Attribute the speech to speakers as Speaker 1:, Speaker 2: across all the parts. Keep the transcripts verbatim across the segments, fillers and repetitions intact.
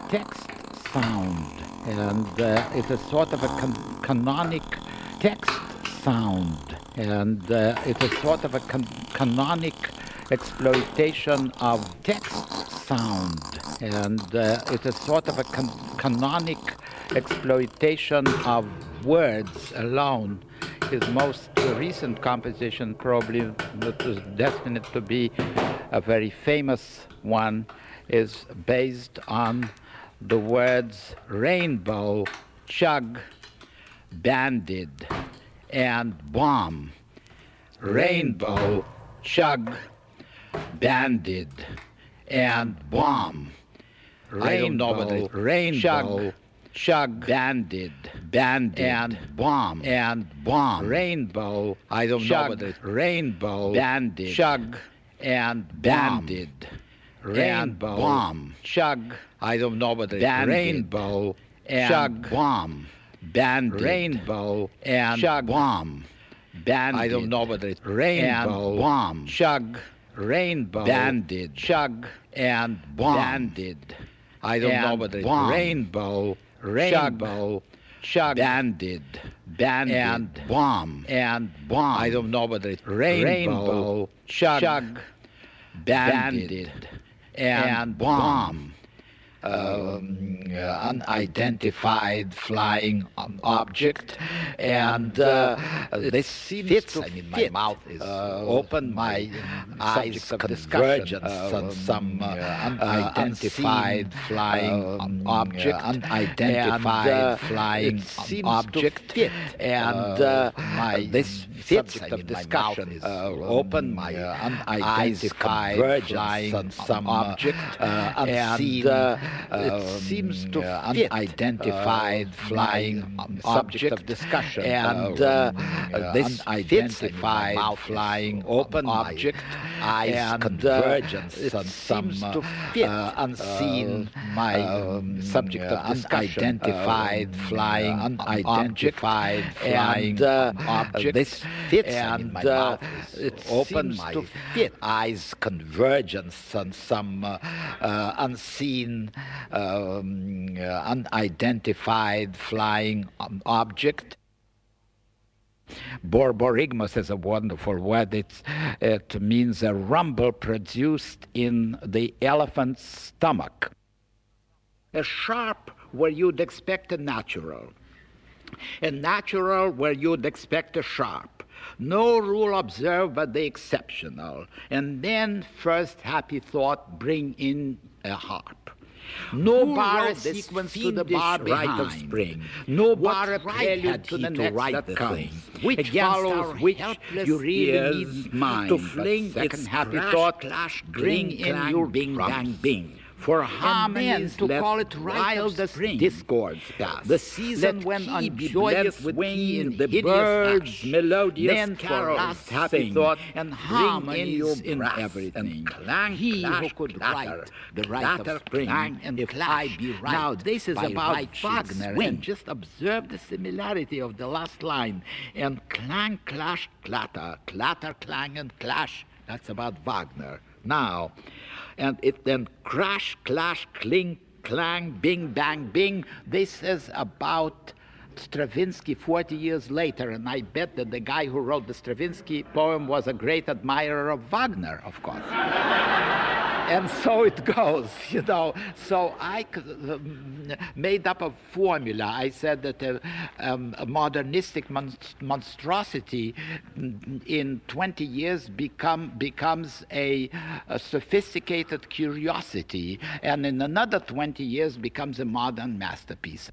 Speaker 1: text sound, and uh, it is sort of a can- canonic text sound, and uh, it is sort of a can- canonic exploitation of text sound, and uh, it is sort of a can- canonic exploitation of words alone. His most recent composition, probably that is destined to be a very famous one, is based on the words rainbow, chug, banded, and bomb. Rainbow, chug, banded, and bomb. Rainbow, rainbow, chug, banded, banded, and bomb, and bomb. Rainbow, I don't chug, know what it is. Rainbow, banded, chug, and banded, rainbow, bomb, chug. I don't know what it is. Rainbow, and chug, bomb, banded, rainbow, and chug, bomb, banded. I don't know what it is. Rainbow, bomb, chug, rainbow, banded, chug, and bomb, banded. I don't know what it is. Rainbow, rainbow, chug, banded, banded, and bomb, and bomb. I don't know what it is. Rainbow, chug, chug banded, and, and bomb. Um, uh, unidentified flying object, and uh, this fits. I mean, my mouth is uh, open, my eyes convergence on some uh, unidentified flying um, object, uh, unidentified and, uh, flying object, fit. and uh, my this fits. I mean, of discussion is uh, open, my uh, unidentified flying on some object, uh, unseen. And, uh, It um, seems to uh, fit unidentified uh, flying um, object of discussion, and uh, uh, this unidentified flying open object, eyes and convergence uh, on some uh, fit, uh, unseen uh, my um, subject of discussion, unidentified uh, flying unidentified flying and, uh, object. This fits, and I mean, my uh, it open my to fit, eyes convergence on some uh, uh, unseen. Um, uh, unidentified flying um, object. Borborygmus is a wonderful word. It's, it means a rumble produced in the elephant's stomach. A sharp where you'd expect a natural. A natural where you'd expect a sharp. No rule observed but the exceptional. And then first happy thought bring in a harp. No Who bar a sequence to the bar behind. Of spring. No what bar a prelude to the next that the comes. Thing. Which Against follows which you really need mind. To fling its happy crash, thought, clash, bring in clang, your bing, bang, bing. For harmonies to call it wildest discords pass. The season when on joyous wing the birds melodious then carols happy thought and harmonies in, in everything. And clang, he clash, who could clatter, write the right of spring clang, and if clash. I be right. Now this is about right Wagner swing. And just observe the similarity of the last line. And clang, clash, clatter, clatter, clang, and clash. That's about Wagner. Now, and it then crash, clash, clink, clang, bing, bang, bing. This is about Stravinsky forty years later, and I bet that the guy who wrote the Stravinsky poem was a great admirer of Wagner, of course. And so it goes, you know. So I made up a formula. I said that a, um, a modernistic mon- monstrosity in twenty years become becomes a, a sophisticated curiosity, and in another twenty years becomes a modern masterpiece.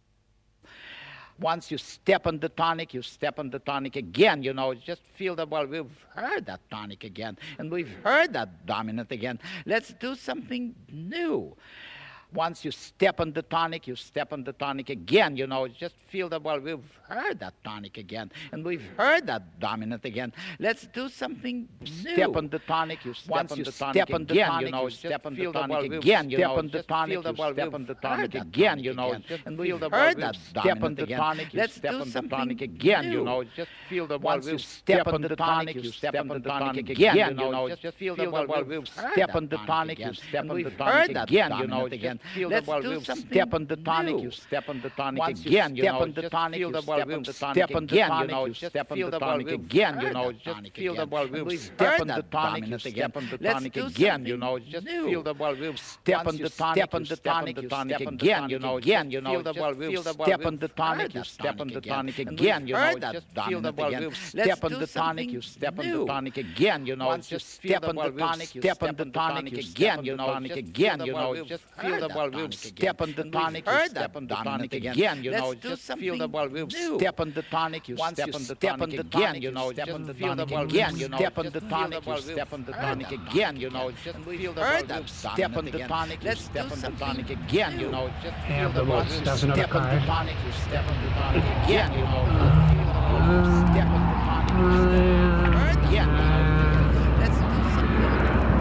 Speaker 1: Once you step on the tonic, you step on the tonic again, you know, just feel that, well, we've heard that tonic again, and we've heard that dominant again. Let's do something new. Once you step on the tonic, you step on the tonic again, you know, just feel that, well, we've heard that tonic again, and we've heard that dominant again. Let's do something new. Step on the tonic, you step Once on the tonic step on the again, tonic, you know, you step on the tonic again, you know, step on the tonic, you step on the tonic again, you know, and we've heard that step on the tonic, let's step on the tonic again, you know, just feel that, well, we've step on the tonic, you step on the tonic again, you know, just feel that, well, we've step on the tonic, you step on the tonic again, you know, just Let's do something step on the tonic, new. You step on the tonic Once again, you, you know, on the tonic, feel the step on the tonic again, you know, step on the tonic again, you know, just feel the volume. Step on the tonic, you step on the tonic again, you know, just feel the volume. Step on the tonic, on the tonic, you step again, you know, again, you know, just feel the step on the tonic, you step on the tonic again, you know, just feel the volume. Step on the tonic, you step on the tonic again, you know, just step on the tonic, step on the tonic again, you know, again, you know, just feel the volume. Step on the tonic, you step on the tonic again, you know, just feel the volume. Step on the tonic, you step on the tonic again, you know, just feel the volume. You know, step on the tonic, you step on the tonic again, you know, just feel the volume. Step on the tonic, you step on the tonic again, you know, just feel the volume. Step on the tonic, you step on the tonic again, you know, step on the tonic, you step again, you know. Let's do something.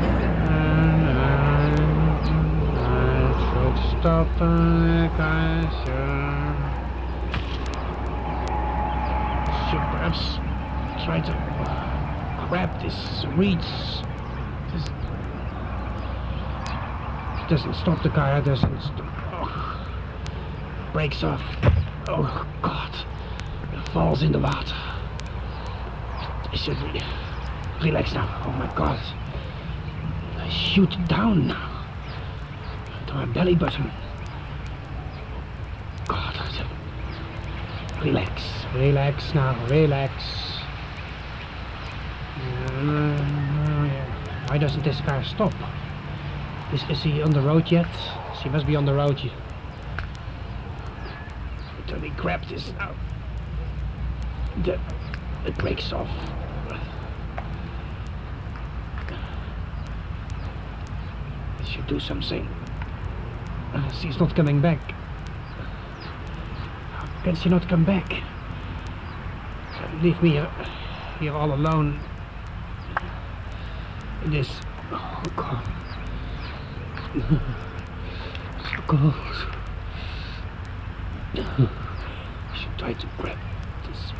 Speaker 2: I should stop the guys. Should perhaps try to grab this reeds. This doesn't stop the car, doesn't stop. Oh. Breaks off. Oh God. It falls in the water. I should re relax now. Oh my God. I shoot down now. To my belly button. God. Relax. Relax now. Relax. Why doesn't this car stop? Is, is he on the road yet? He must be on the road yet. Let me grab this now. The, it breaks off. I should do something. Uh, she's not coming back. How can she not come back? Leave me here, here all alone. In this. Oh God. So cold. I should try to grab this.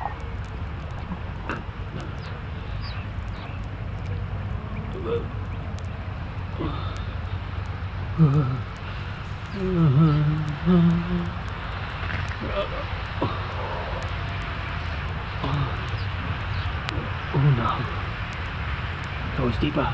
Speaker 2: Oh no. Goes deeper.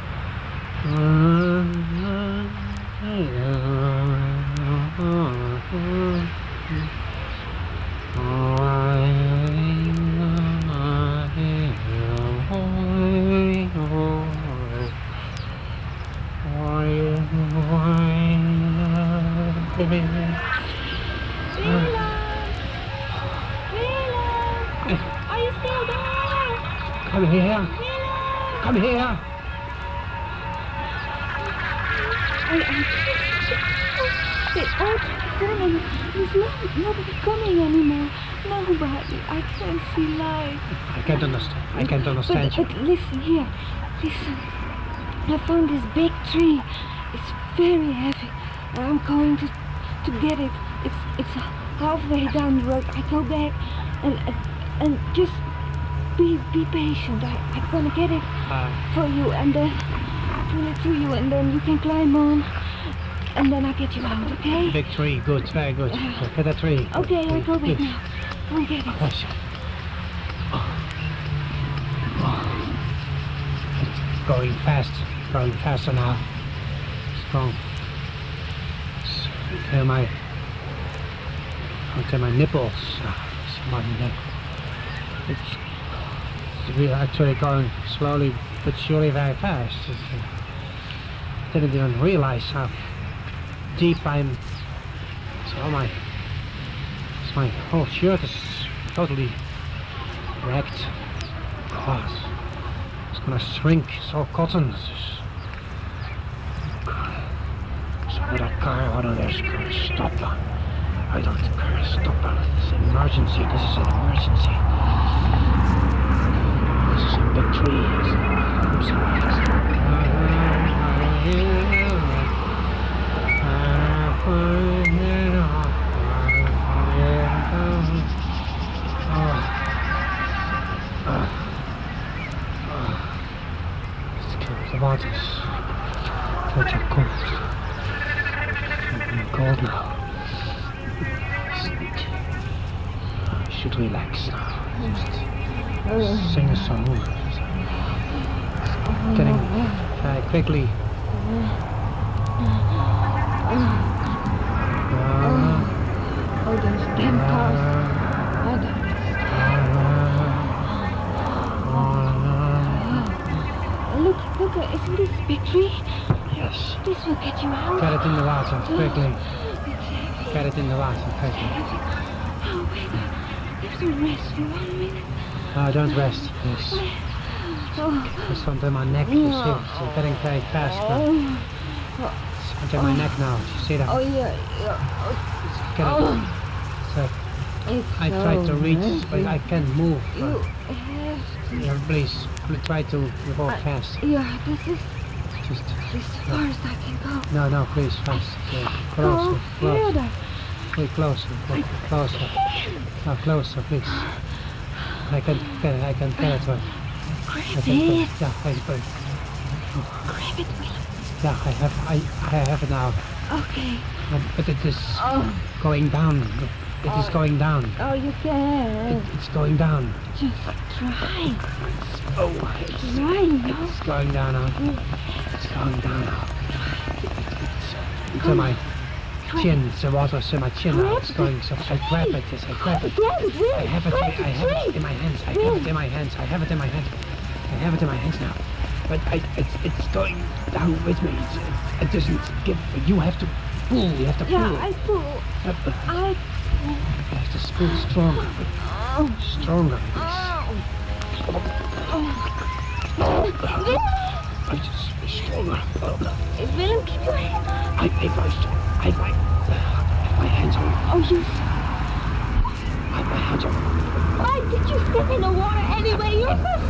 Speaker 3: Are you still there?
Speaker 2: Come here. Come here.
Speaker 3: I am the old woman is not, not coming anymore. Nobody. I can't see light.
Speaker 2: I can't understand. I can't understand
Speaker 3: but,
Speaker 2: you.
Speaker 3: But listen here. Listen. I found this big tree. It's very heavy. I'm going to to get it. It's it's halfway down the road. I go back and and, and just be be patient. I, I'm gonna get it
Speaker 2: Uh,
Speaker 3: for you and then pull it to you and then you can climb on and then I'll get you out, okay?
Speaker 2: big tree. Good. Very good. Get that tree.
Speaker 3: Okay, I go back
Speaker 2: Good.
Speaker 3: now. I'll get it.
Speaker 2: Yes. Oh. Oh. It's going fast. Going faster now. It's going. I feel my. I feel my nipples. It's my neck. It's, it's really actually going slowly but surely very fast. It's, uh, didn't even realize how deep I'm. So my. It's my whole shirt is totally wrecked. God, it's gonna shrink. It's all cotton. It's just, God. So with that car, why don't there's car stop? Why don't the car stop? It's an emergency. This is an emergency. This is a big tree. I'm sorry. The water's such a cold. cold now. I should relax now. Just sing a song. Getting very quickly.
Speaker 3: Oh, those damn cars. Oh, that Look, look, isn't this big tree?
Speaker 2: Yes.
Speaker 3: This will get you out.
Speaker 2: Get it in the water, quickly.
Speaker 3: Exactly.
Speaker 2: Get it in the water, quickly.
Speaker 3: Oh, wait. I have to rest for one minute.
Speaker 2: No, don't rest, please.
Speaker 3: Oh,
Speaker 2: It's under my neck, you see. It's getting very fast now.
Speaker 3: oh,
Speaker 2: It's under my neck now. You see that?
Speaker 3: oh yeah, yeah.
Speaker 2: Get
Speaker 3: Oh,
Speaker 2: it. So
Speaker 3: it's
Speaker 2: I
Speaker 3: so
Speaker 2: try to reach,
Speaker 3: nasty.
Speaker 2: but I can't move.
Speaker 3: You have to.
Speaker 2: Yeah, please, please try to walk
Speaker 3: I-
Speaker 2: fast.
Speaker 3: Yeah, this is
Speaker 2: Just,
Speaker 3: this is the farthest I can go.
Speaker 2: no, no, please, fast. Yeah, closer,
Speaker 3: Oh,
Speaker 2: closer.
Speaker 3: further.
Speaker 2: Wait, closer, wait, closer. No, closer, please. I can get it, I can get it. Right. I
Speaker 3: Grab
Speaker 2: can get
Speaker 3: it.
Speaker 2: it. Yeah, I, but,
Speaker 3: Grab it, William.
Speaker 2: yeah, I have, I, I have it now.
Speaker 3: Okay.
Speaker 2: Um, But it is
Speaker 3: Oh,
Speaker 2: going down. It is going down.
Speaker 3: oh, you can.
Speaker 2: It, it's going down.
Speaker 3: Just try.
Speaker 2: Oh, it's,
Speaker 3: Try, no?
Speaker 2: it's going down now. It's going down now. It's to my chin. The water's in my chin now. It's going. So I grab it. Yes, I grab it.
Speaker 3: Grab it, William.
Speaker 2: I have it. I, I have it in my hands. I have it in my hands. I have it in my hands. I have it in my hands now. But I, it's it's going down with me. It's, it's, it doesn't give. You have to pull. You have to pull.
Speaker 3: Yeah, I pull.
Speaker 2: Uh, uh,
Speaker 3: I
Speaker 2: You have to pull stronger.
Speaker 3: Oh,
Speaker 2: Stronger. Please.
Speaker 3: oh.
Speaker 2: I just stronger.
Speaker 3: William, keep your hand.
Speaker 2: I, I, I, I, I, my hands are.
Speaker 3: Oh, you.
Speaker 2: I, my hands are.
Speaker 3: Why did you step in the water anyway? You're so